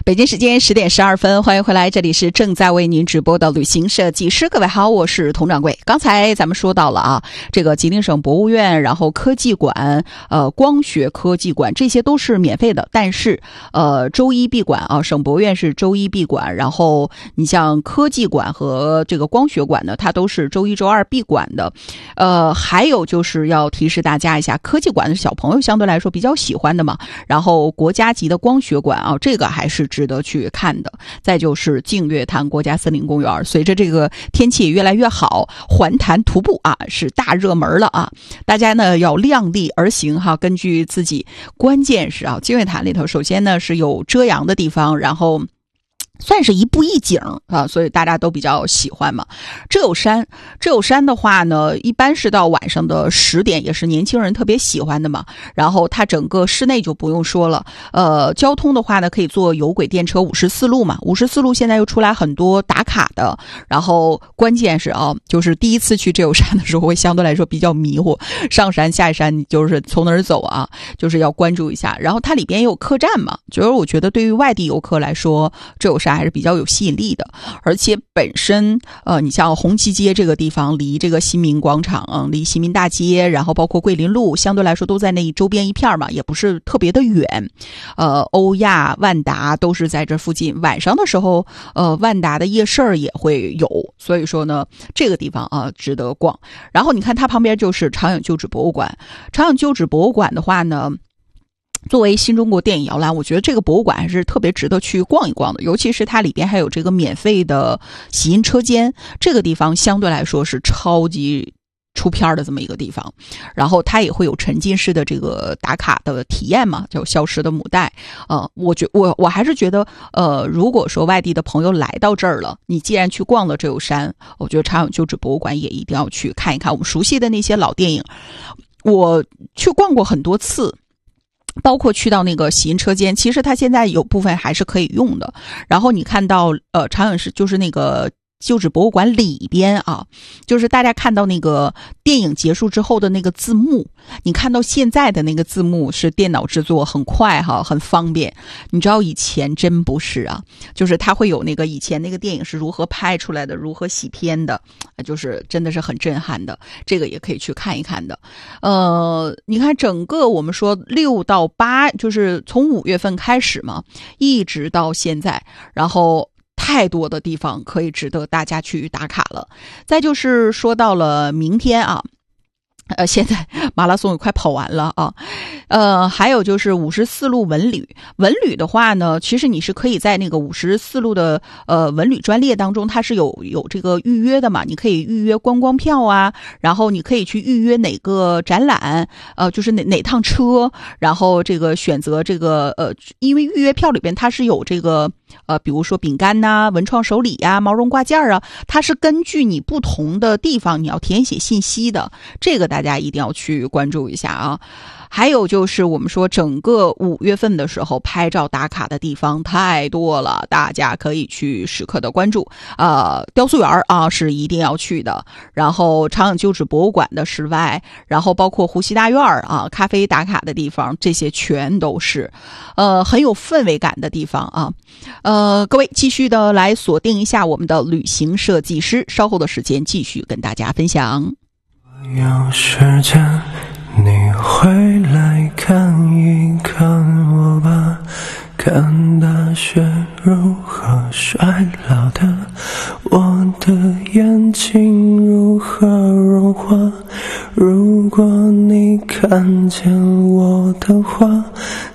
北京时间10点12分，欢迎回来，这里是正在为您直播的旅行设计师。各位好，我是佟掌柜。刚才咱们说到了啊，这个吉林省博物院，然后科技馆，光学科技馆，这些都是免费的，但是周一闭馆啊，省博物院是周一闭馆，然后你像科技馆和这个光学馆呢，它都是周一周二闭馆的。还有就是要提示大家一下，科技馆的小朋友相对来说比较喜欢的嘛，然后国家级的光学馆啊，这个还是值得去看的。再就是净月潭国家森林公园，随着这个天气越来越好，环潭徒步啊是大热门了啊！大家呢要量力而行哈，根据自己，关键是啊，净月潭里头首先呢是有遮阳的地方，然后算是一步一景啊，所以大家都比较喜欢嘛。遮有山的话呢，一般是到晚上的10点，也是年轻人特别喜欢的嘛。然后它整个室内就不用说了，交通的话呢，可以坐有轨电车54路嘛。54路现在又出来很多打卡的，然后关键是啊，就是第一次去遮有山的时候会相对来说比较迷糊，上山下山就是从哪儿走啊，就是要关注一下。然后它里边也有客栈嘛，就是我觉得对于外地游客来说，遮有山还是比较有吸引力的。而且本身你像红旗街这个地方离这个新民广场，离新民大街，然后包括桂林路，相对来说都在那周边一片嘛，也不是特别的远。欧亚、万达都是在这附近，晚上的时候万达的夜市也会有，所以说呢这个地方啊值得逛。然后你看它旁边就是长影旧址博物馆，长影旧址博物馆的话呢，作为新中国电影摇篮，我觉得这个博物馆还是特别值得去逛一逛的，尤其是它里边还有这个免费的洗印车间，这个地方相对来说是超级出片的这么一个地方。然后它也会有沉浸式的这个打卡的体验嘛，叫消失的母带。我还是觉得如果说外地的朋友来到这儿了，你既然去逛了遮有山，我觉得长影旧址博物馆也一定要去看一看我们熟悉的那些老电影。我去逛过很多次，包括去到那个洗印车间，其实它现在有部分还是可以用的。然后你看到长影是就是那个旧址博物馆里边啊，就是大家看到那个电影结束之后的那个字幕，你看到现在的那个字幕是电脑制作，很快哈，很方便。你知道以前真不是啊，就是它会有那个以前那个电影是如何拍出来的，如何洗片的，就是真的是很震撼的，这个也可以去看一看的。你看整个我们说6到8，就是从5月份开始嘛，一直到现在，然后太多的地方可以值得大家去打卡了。再就是说到了明天啊，现在马拉松也快跑完了啊。还有就是54路文旅的话呢，其实你是可以在那个54路的文旅专列当中，它是有这个预约的嘛，你可以预约观光票啊，然后你可以去预约哪个展览，就是哪趟车，然后这个选择这个因为预约票里边它是有这个比如说饼干呐、文创手礼啊、毛绒挂件啊，它是根据你不同的地方你要填写信息的，这个大家一定要去关注一下啊。还有就是我们说整个5月份的时候拍照打卡的地方太多了，大家可以去时刻的关注。雕塑园啊是一定要去的，然后长影旧址博物馆的室外，然后包括湖西大院啊、咖啡打卡的地方，这些全都是很有氛围感的地方啊。各位继续的来锁定一下我们的旅行设计师，稍后的时间继续跟大家分享。 有时间你回来看一看我吧，看大雪如何衰老的，我的眼睛如何融化。如果你看见我的话，